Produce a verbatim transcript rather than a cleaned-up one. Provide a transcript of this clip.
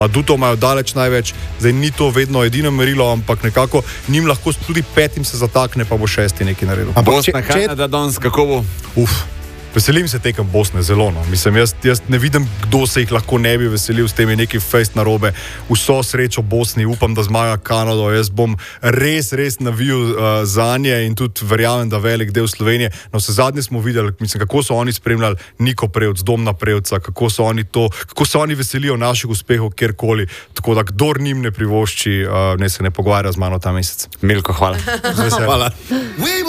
Adutov imajo daleč največ, zdaj ni to vedno edino merilo, ampak nekako njim lahko tudi petim se zatakne, pa bo šesti nekaj naredil. Bosna, Kanada, danes, kako bo? Uf. Veselim se tekem Bosne zelo, no. Mislim, jaz, jaz ne vidim, kdo se jih lahko ne bi veselil, s tem je neki fejst narobe. Vso srečo Bosni, upam, da zmaga Kanado. Jaz bom res, res navijal uh, za nje in tudi verjamem, da velik del Slovenije. No, se zadnje smo videli, mislim, kako so oni spremljali Niko Prevc, Domna Prevca, kako so oni to, kako se oni veselijo naših uspehov kjerkoli. Tako da, kdor njim ne privošči, uh, ne se ne pogovarja z mano ta mesec. Milko, hvala. Hvala.